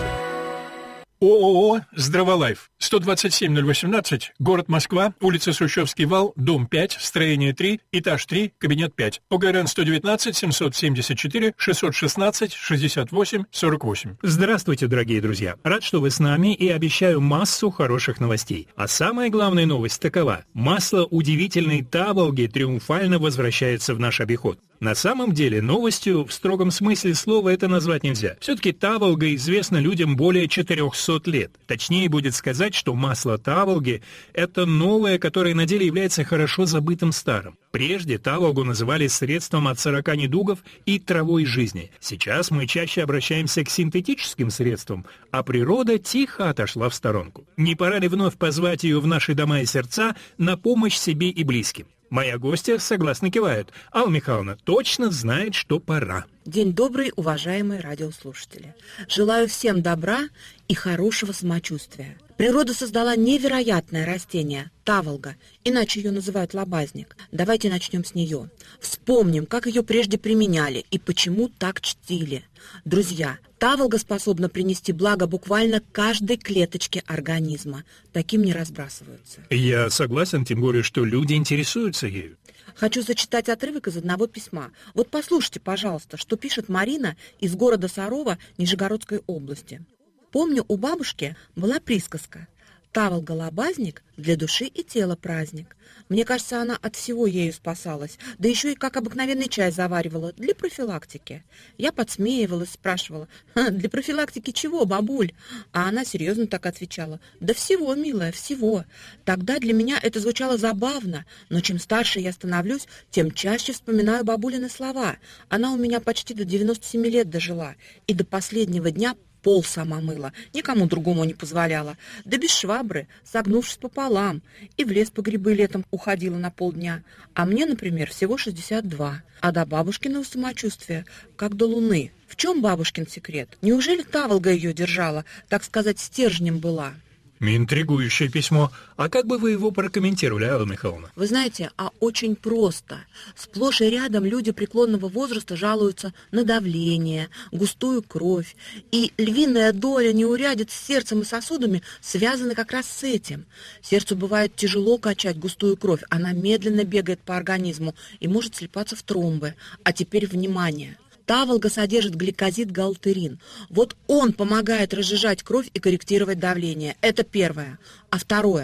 ООО «Здраволайф». сто двадцать семь ноль восемнадцать, город Москва, улица Сущевский вал, дом пять, строение три, этаж три, кабинет пять. ОГРН сто девятнадцать семьсот семьдесят четыре шестьсот шестнадцать шестьдесят восемь сорок восемь. Здравствуйте, дорогие друзья. Рад, что вы с нами, и обещаю массу хороших новостей. А самая главная новость такова. Масло удивительной таволги триумфально возвращается в наш обиход. На самом деле, новостью в строгом смысле слова это назвать нельзя. Все-таки таволга известна людям более четырехсот лет. Точнее будет сказать, что масло таволги – это новое, которое на деле является хорошо забытым старым. Прежде таволгу называли средством от сорока недугов и травой жизни. Сейчас мы чаще обращаемся к синтетическим средствам, а природа тихо отошла в сторонку. Не пора ли вновь позвать ее в наши дома и сердца на помощь себе и близким? Моя гостья согласно кивает. Алла Михайловна точно знает, что пора. День добрый, уважаемые радиослушатели. Желаю всем добра и хорошего самочувствия. Природа создала невероятное растение – таволга, иначе ее называют лобазник. Давайте начнем с нее. Вспомним, как ее прежде применяли и почему так чтили. Друзья, таволга способна принести благо буквально каждой клеточке организма. Таким не разбрасываются. Я согласен, тем более, что люди интересуются ею. Хочу зачитать отрывок из одного письма. Вот послушайте, пожалуйста, что пишет Марина из города Сарова Нижегородской области. Помню, у бабушки была присказка: таволга-лобазник для души и тела праздник. Мне кажется, она от всего ею спасалась, да еще и как обыкновенный чай заваривала для профилактики. Я подсмеивалась, спрашивала: для профилактики чего, бабуль? А она серьезно так отвечала: да всего, милая, всего. Тогда для меня это звучало забавно, но чем старше я становлюсь, тем чаще вспоминаю бабулины слова. Она у меня почти до девяноста семи лет дожила, и до последнего дня пол сама мыла, никому другому не позволяла, да без швабры, согнувшись пополам, и в лес по грибы летом уходила на полдня. А мне, например, всего шестьдесят два, а до бабушкиного самочувствия, как до луны. В чем бабушкин секрет? Неужели таволга ее держала, так сказать, стержнем была? Интригующее письмо. А как бы вы его прокомментировали, Алла Михайловна? Вы знаете, а очень просто. Сплошь и рядом люди преклонного возраста жалуются на давление, густую кровь. И львиная доля неурядиц с сердцем и сосудами связана как раз с этим. Сердцу бывает тяжело качать густую кровь. Она медленно бегает по организму и может слипаться в тромбы. А теперь внимание! Таволга содержит гликозид-галтерин. Вот он помогает разжижать кровь и корректировать давление. Это первое. А второе.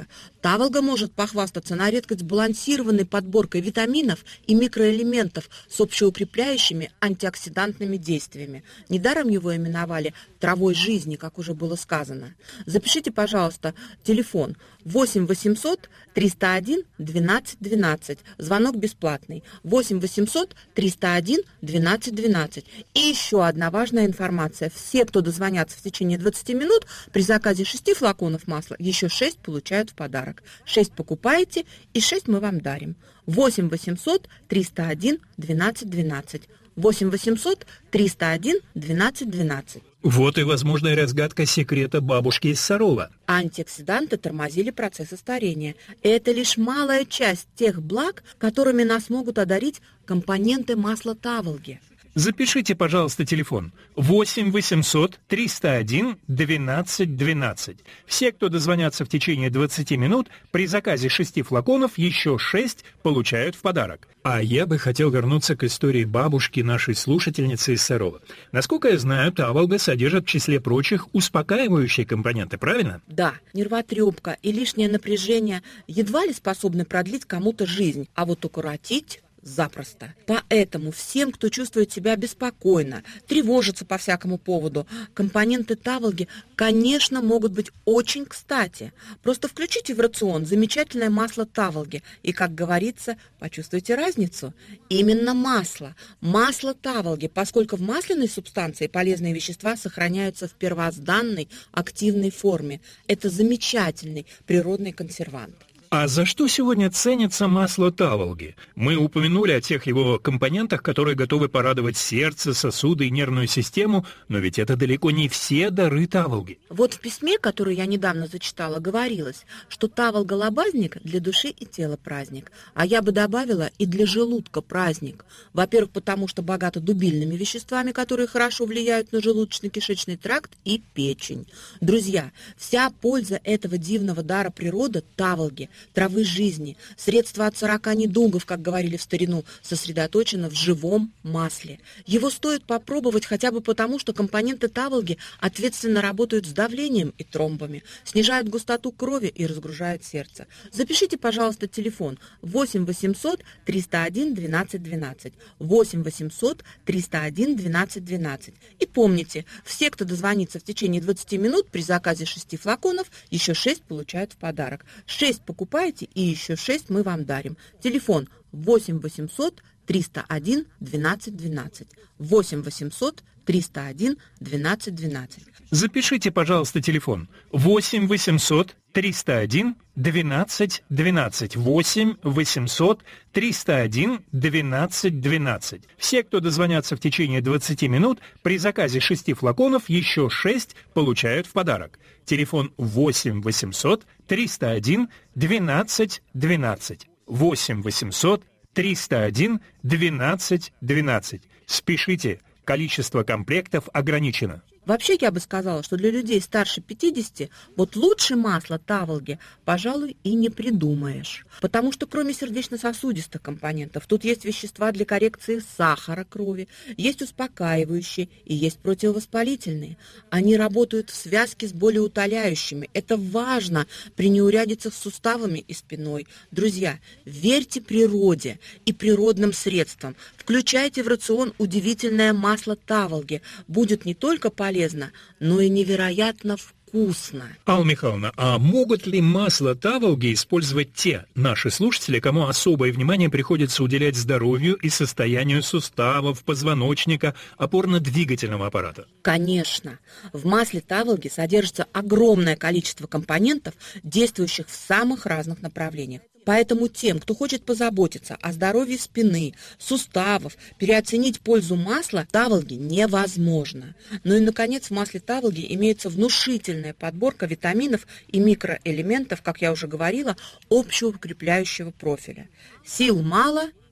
Таволга может похвастаться на редкость сбалансированной подборкой витаминов и микроэлементов с общеукрепляющими антиоксидантными действиями. Недаром его именовали травой жизни, как уже было сказано. Запишите, пожалуйста, телефон восемь восемьсот триста один двенадцать двенадцать. Звонок бесплатный. восемь восемьсот триста один двенадцать двенадцать. И еще одна важная информация. Все, кто дозвонятся в течение двадцати минут, при заказе шести флаконов масла еще шесть получают в подарок. шесть покупаете и шесть мы вам дарим. восемь восемьсот триста один двенадцать двенадцать. восемь восемьсот триста один двенадцать двенадцать. Вот и возможная разгадка секрета бабушки из Сарова. Антиоксиданты тормозили процессы старения. Это лишь малая часть тех благ, которыми нас могут одарить компоненты масла Таволги. Запишите, пожалуйста, телефон восемь восемьсот триста один двенадцать двенадцать. Все, кто дозвонятся в течение двадцати минут, при заказе шести флаконов еще шесть получают в подарок. А я бы хотел вернуться к истории бабушки нашей слушательницы из Сарова. Насколько я знаю, Таволга содержит в числе прочих успокаивающие компоненты, правильно? Да, нервотрепка и лишнее напряжение едва ли способны продлить кому-то жизнь, а вот укоротить запросто. Поэтому всем, кто чувствует себя беспокойно, тревожится по всякому поводу, компоненты Таволги, конечно, могут быть очень кстати. Просто включите в рацион замечательное масло Таволги и, как говорится, почувствуйте разницу. Именно масло. Масло Таволги, поскольку в масляной субстанции полезные вещества сохраняются в первозданной активной форме. Это замечательный природный консервант. А за что сегодня ценится масло Таволги? Мы упомянули о тех его компонентах, которые готовы порадовать сердце, сосуды и нервную систему, но ведь это далеко не все дары Таволги. Вот в письме, которое я недавно зачитала, говорилось, что Таволга-лобазник для души и тела праздник, а я бы добавила и для желудка праздник. Во-первых, потому что богато дубильными веществами, которые хорошо влияют на желудочно-кишечный тракт и печень. Друзья, вся польза этого дивного дара природы Таволги, травы жизни, средства от сорока недугов, как говорили в старину, сосредоточено в живом масле. Его стоит попробовать хотя бы потому, что компоненты Таволги ответственно работают с давлением и тромбами, снижают густоту крови и разгружают сердце. Запишите, пожалуйста, телефон восемь восемьсот триста один двенадцать двенадцать. восемь восемьсот триста один двенадцать двенадцать. И помните, все, кто дозвонится в течение двадцати минут, при заказе шести флаконов, еще шесть получают в подарок. шесть покупайте и еще шесть мы вам дарим. Телефон восемь восемьсот триста один двенадцать двенадцать. восемь восемьсот триста один двенадцать двенадцать. Запишите, пожалуйста, телефон восемь восемьсот триста один двенадцать двенадцать. восемь восемьсот триста один двенадцать двенадцать. Все, кто дозвонятся в течение двадцати минут, при заказе шести флаконов еще шесть получают в подарок. Телефон восемь восемьсот триста один двенадцать двенадцать. восемь восемьсот триста один двенадцать двенадцать. Спешите, количество комплектов ограничено. Вообще, я бы сказала, что для людей старше пятидесяти вот лучше масла Таволги, пожалуй, и не придумаешь. Потому что кроме сердечно-сосудистых компонентов, тут есть вещества для коррекции сахара крови, есть успокаивающие и есть противовоспалительные. Они работают в связке с болеутоляющими. Это важно при неурядицах с суставами и спиной. Друзья, верьте природе и природным средствам. Включайте в рацион удивительное масло Таволги. Будет не только полезно, полезно, но и невероятно вкусно. Алла Михайловна, а могут ли масло Таволги использовать те наши слушатели, кому особое внимание приходится уделять здоровью и состоянию суставов, позвоночника, опорно-двигательного аппарата? Конечно. В масле Таволги содержится огромное количество компонентов, действующих в самых разных направлениях. Поэтому тем, кто хочет позаботиться о здоровье спины, суставов, переоценить пользу масла Таволги невозможно. Ну и, наконец, в масле Таволги имеется внушительная подборка витаминов и микроэлементов, как я уже говорила, общеукрепляющего профиля. Сил мало,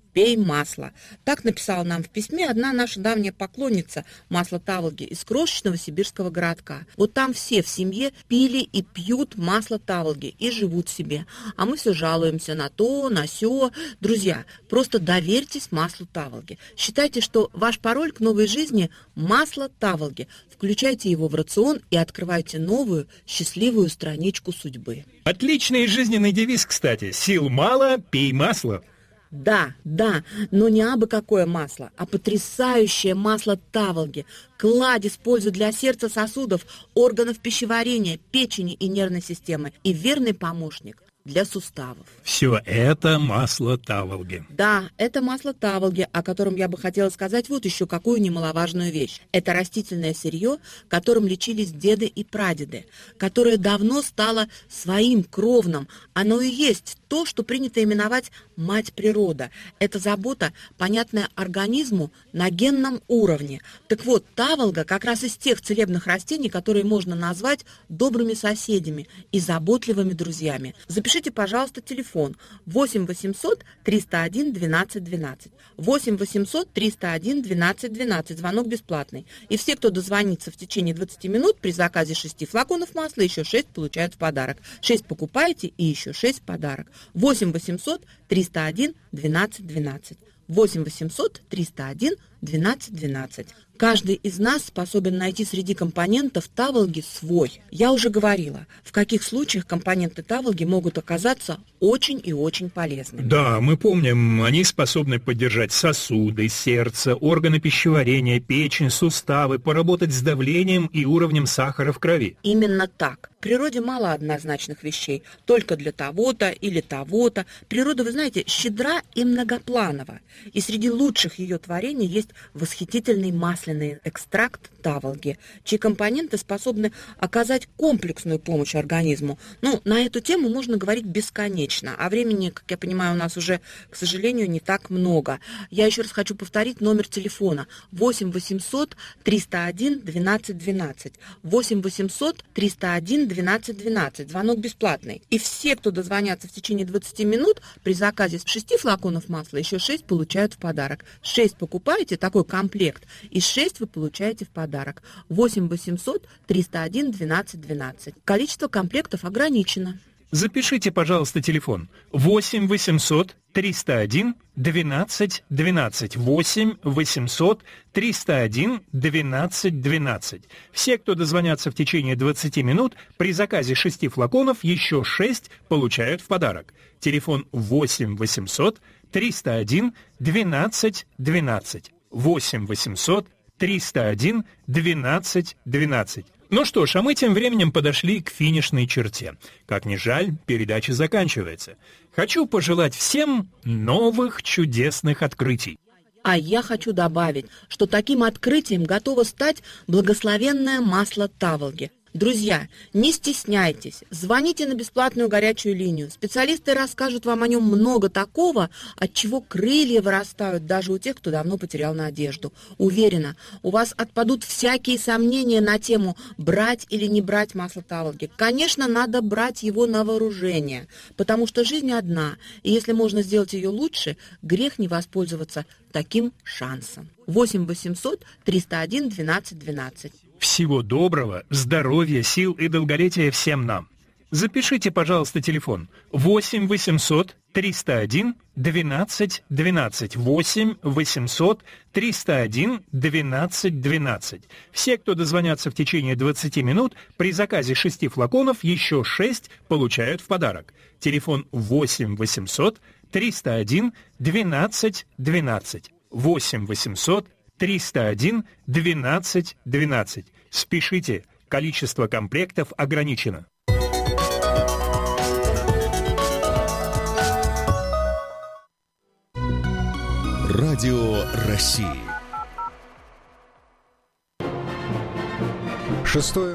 пей масло. Так написала нам в письме одна наша давняя поклонница масла Таволги из крошечного сибирского городка. Вот там все в семье пили и пьют масло Таволги и живут себе. А мы все жалуемся на то, на сё. Друзья, просто доверьтесь маслу Таволги. Считайте, что ваш пароль к новой жизни – масло Таволги. Включайте его в рацион и открывайте новую, счастливую страничку судьбы. Отличный жизненный девиз, кстати. Сил мало, пей масло. Да, да, но не абы какое масло, а потрясающее масло Таволги. Кладезь пользы для сердца, сосудов, органов пищеварения, печени и нервной системы. И верный помощник для суставов. Все это масло Таволги. Да, это масло Таволги, о котором я бы хотела сказать вот еще какую немаловажную вещь. Это растительное сырье, которым лечились деды и прадеды, которое давно стало своим кровным. Оно и есть то, что принято именовать мать природа. Это забота, понятная организму на генном уровне. Так вот, Таволга как раз из тех целебных растений, которые можно назвать добрыми соседями и заботливыми друзьями. Запишите, пожалуйста, телефон восемь восемьсот триста один двенадцать двенадцать. восемь восемьсот триста один двенадцать двенадцать. Звонок бесплатный. И все, кто дозвонится в течение двадцати минут, при заказе шести флаконов масла, еще шесть получают в подарок. шесть покупаете и еще шесть в подарок. восемь восемьсот триста один двенадцать двенадцать. восемь восемьсот триста один двенадцать двенадцать. Каждый из нас способен найти среди компонентов Таволги свой. Я уже говорила, в каких случаях компоненты Таволги могут оказаться очень и очень полезными. Да, мы помним, они способны поддержать сосуды, сердце, органы пищеварения, печень, суставы, поработать с давлением и уровнем сахара в крови. Именно так. В природе мало однозначных вещей, только для того-то или того-то. Природа, вы знаете, щедра и многопланова. И среди лучших ее творений есть восхитительный масляный экстракт Таволги, чьи компоненты способны оказать комплексную помощь организму. Ну, на эту тему можно говорить бесконечно, а времени, как я понимаю, у нас уже, к сожалению, не так много. Я еще раз хочу повторить номер телефона восемь восемьсот триста один двенадцать двенадцать. восемь восемьсот триста один двенадцать двенадцать. Звонок бесплатный. И все, кто дозвонятся в течение двадцати минут, при заказе шести флаконов масла еще шесть получают в подарок. шесть покупаете, такой комплект, и шесть вы получаете в подарок. восемь восемьсот триста один двенадцать двенадцать. Количество комплектов ограничено. Запишите, пожалуйста, телефон восемь восемьсот триста один двенадцать двенадцать. восемь восемьсот триста один двенадцать двенадцать. Все, кто дозвонятся в течение двадцати минут, при заказе шести флаконов еще шесть получают в подарок. Телефон восемь восемьсот триста один двенадцать двенадцать. восемь восемьсот триста один двенадцать двенадцать. Ну что ж, а мы тем временем подошли к финишной черте. Как ни жаль, передача заканчивается. Хочу пожелать всем новых чудесных открытий. А я хочу добавить, что таким открытием готово стать благословенное масло Таволги. Друзья, не стесняйтесь, звоните на бесплатную горячую линию. Специалисты расскажут вам о нем много такого, от чего крылья вырастают даже у тех, кто давно потерял надежду. Уверена, у вас отпадут всякие сомнения на тему брать или не брать масло Таволги. Конечно, надо брать его на вооружение, потому что жизнь одна, и если можно сделать ее лучше, грех не воспользоваться таким шансом. восемь восемьсот триста один двенадцать двенадцать. Всего доброго, здоровья, сил и долголетия всем нам. Запишите, пожалуйста, телефон восемь восемьсот триста один двенадцать двенадцать. восемь восемьсот триста один двенадцать двенадцать. Все, кто дозвонятся в течение двадцати минут, при заказе шести флаконов еще шесть получают в подарок. Телефон восемь восемьсот триста один двенадцать двенадцать. восемь восемьсот триста один двенадцать двенадцать. Спешите, количество комплектов ограничено. Радио России. Шестое.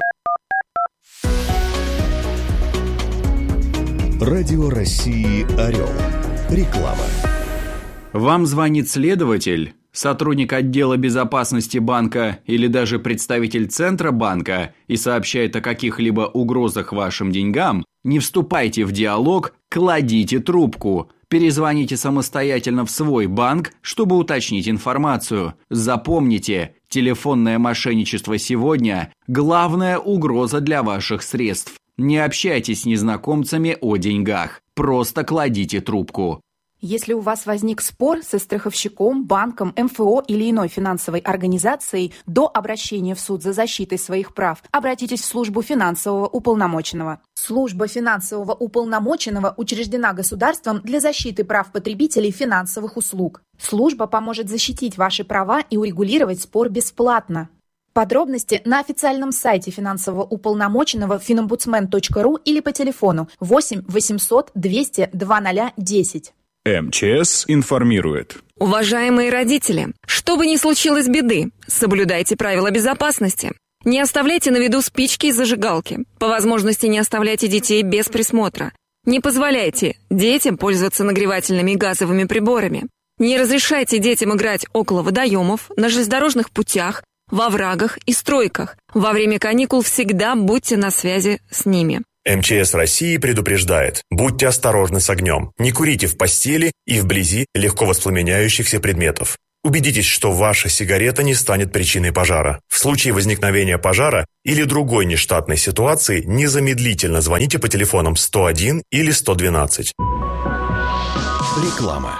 Радио России «Орел». Реклама. Вам звонит следователь, сотрудник отдела безопасности банка или даже представитель Центробанка и сообщает о каких-либо угрозах вашим деньгам, не вступайте в диалог, кладите трубку. Перезвоните самостоятельно в свой банк, чтобы уточнить информацию. Запомните, телефонное мошенничество сегодня – главная угроза для ваших средств. Не общайтесь с незнакомцами о деньгах. Просто кладите трубку. Если у вас возник спор со страховщиком, банком, эм эф о или иной финансовой организацией, до обращения в суд за защитой своих прав обратитесь в службу финансового уполномоченного. Служба финансового уполномоченного учреждена государством для защиты прав потребителей финансовых услуг. Служба поможет защитить ваши права и урегулировать спор бесплатно. Подробности на официальном сайте финансового уполномоченного финомбудсмен точка ру или по телефону восемь восемьсот двести два ноль десять. эм че эс информирует. Уважаемые родители, что бы ни случилось беды, соблюдайте правила безопасности. Не оставляйте на виду спички и зажигалки. По возможности не оставляйте детей без присмотра. Не позволяйте детям пользоваться нагревательными газовыми приборами. Не разрешайте детям играть около водоемов, на железнодорожных путях, во оврагах и стройках. Во время каникул всегда будьте на связи с ними. эм че эс России предупреждает: будьте осторожны с огнем. Не курите в постели и вблизи легко воспламеняющихся предметов. Убедитесь, что ваша сигарета не станет причиной пожара. В случае возникновения пожара или другой нештатной ситуации незамедлительно звоните по телефонам сто один или сто двенадцать. Реклама.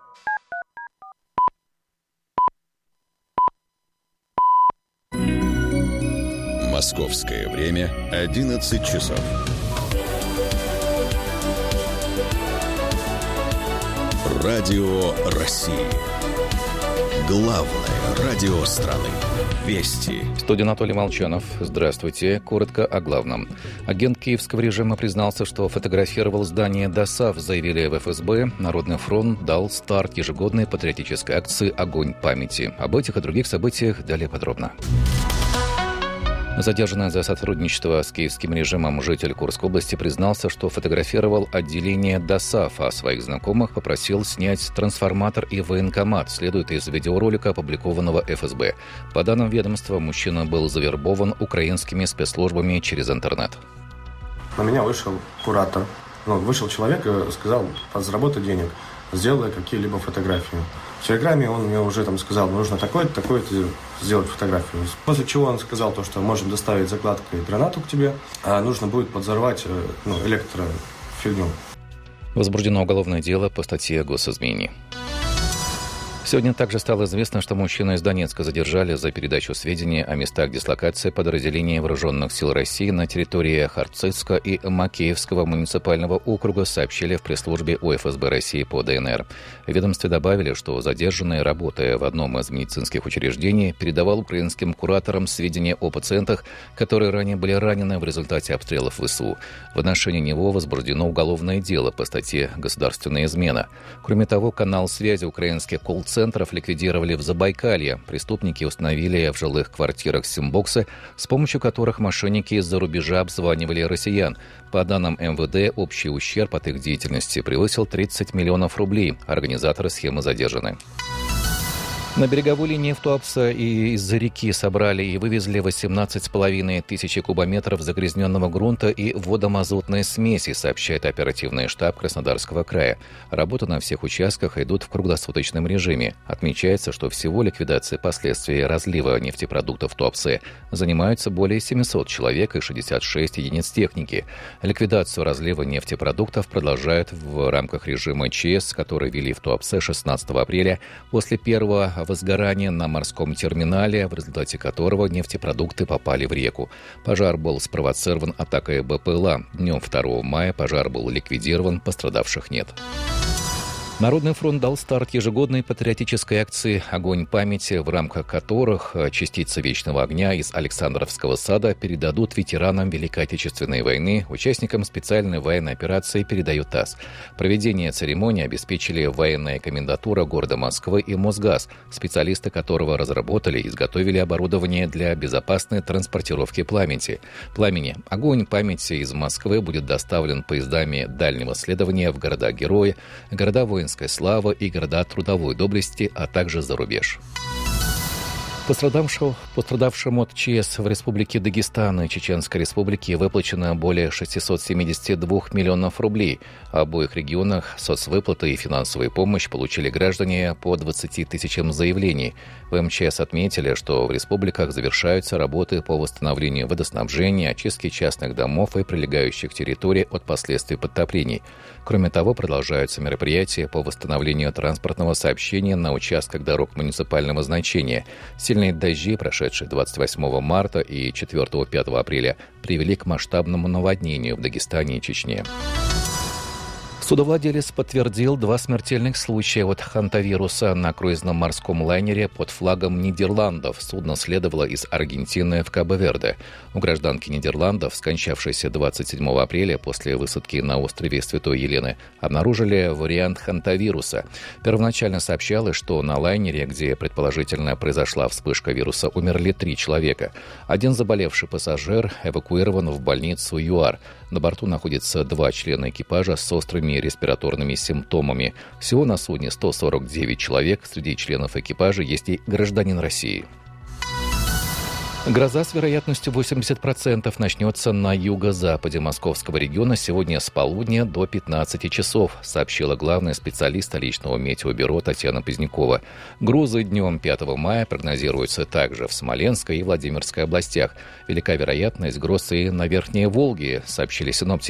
Московское время одиннадцать часов. Радио России. Главное радио страны. Вести. В студии Анатолий Молчанов. Здравствуйте. Коротко о главном. Агент киевского режима признался, что фотографировал здание ДОСААФ, заявили в эф эс бэ. Народный фронт дал старт ежегодной патриотической акции «Огонь памяти». Об этих и других событиях далее подробно. Задержанный за сотрудничество с киевским режимом житель Курской области признался, что фотографировал отделение ДОСААФ, а своих знакомых попросил снять трансформатор и военкомат, следует из видеоролика, опубликованного эф эс бэ. По данным ведомства, мужчина был завербован украинскими спецслужбами через интернет. На меня вышел куратор. Ну, вышел человек и сказал: подзаработай денег, сделай какие-либо фотографии. В Телеграме он мне уже там сказал: нужно такое-то, такое-то сделать фотографию. После чего он сказал то, что можем доставить закладкой гранату к тебе, а нужно будет подзорвать ну, электрофигню. Возбуждено уголовное дело по статье о госизмене. Сегодня также стало известно, что мужчину из Донецка задержали за передачу сведений о местах дислокации подразделений Вооруженных сил России на территории Харцизска и Макеевского муниципального округа, сообщили в пресс-службе у эф эс бэ России по дэ эн эр. В ведомстве добавили, что задержанный, работая в одном из медицинских учреждений, передавал украинским кураторам сведения о пациентах, которые ранее были ранены в результате обстрелов вэ эс у. В отношении него возбуждено уголовное дело по статье «Государственная измена». Кроме того, канал связи украинских колл-центров центров ликвидировали в Забайкалье. Преступники установили в жилых квартирах сим-боксы, с помощью которых мошенники из-за рубежа обзванивали россиян. По данным эм вэ дэ, общий ущерб от их деятельности превысил тридцать миллионов рублей. Организаторы схемы задержаны. На береговой линии в Туапсе и из-за реки собрали и вывезли восемнадцать с половиной тысяч кубометров загрязненного грунта и водомазутной смеси, сообщает оперативный штаб Краснодарского края. Работы на всех участках идут в круглосуточном режиме. Отмечается, что всего ликвидацией последствий разлива нефтепродуктов в Туапсе занимаются более семьсот человек и шестьдесят шесть единиц техники. Ликвидацию разлива нефтепродуктов продолжают в рамках режима ЧС, который ввели в Туапсе шестнадцатого апреля после первого возгорание на морском терминале, в результате которого нефтепродукты попали в реку. Пожар был спровоцирован атакой бэ пэ эл а. Днем второго мая пожар был ликвидирован, пострадавших нет. Народный фронт дал старт ежегодной патриотической акции «Огонь памяти», в рамках которых частицы вечного огня из Александровского сада передадут ветеранам Великой Отечественной войны, участникам специальной военной операции, передает ТАСС. Проведение церемонии обеспечили военная комендатура города Москвы и Мосгаз, специалисты которого разработали и изготовили оборудование для безопасной транспортировки пламени. Пламени. «Огонь памяти» из Москвы будет доставлен поездами дальнего следования в города-герои, города воинской славы и города трудовой доблести, а также за рубеж. Пострадавшему, пострадавшему от ЧС в Республике Дагестан и Чеченской Республике выплачено более шестьсот семьдесят два миллионов рублей. В обоих регионах соцвыплаты и финансовую помощь получили граждане по двадцати тысячам заявлений. В эм че эс отметили, что в республиках завершаются работы по восстановлению водоснабжения, очистке частных домов и прилегающих территорий от последствий подтоплений. Кроме того, продолжаются мероприятия по восстановлению транспортного сообщения на участках дорог муниципального значения. Сильные дожди, прошедшие двадцать восьмого марта и четвёртого-пятого апреля, привели к масштабному наводнению в Дагестане и Чечне. Судовладелец подтвердил два смертельных случая от хантавируса на круизном морском лайнере под флагом Нидерландов. Судно следовало из Аргентины в Кабо-Верде. У гражданки Нидерландов, скончавшейся двадцать седьмого апреля после высадки на острове Святой Елены, обнаружили вариант хантавируса. Первоначально сообщалось, что на лайнере, где предположительно произошла вспышка вируса, умерли три человека. Один заболевший пассажир эвакуирован в больницу ЮАР. На борту находится два члена экипажа с острыми респираторными симптомами. Всего на судне сто сорок девять человек. Среди членов экипажа есть и гражданин России. Гроза с вероятностью восемьдесят процентов начнется на юго-западе Московского региона сегодня с полудня до пятнадцати часов, сообщила главный специалист столичного метеобюро Татьяна Позднякова. Грозы днем пятого мая прогнозируются также в Смоленской и Владимирской областях. Велика вероятность гроз и на Верхней Волге, сообщили синоптики.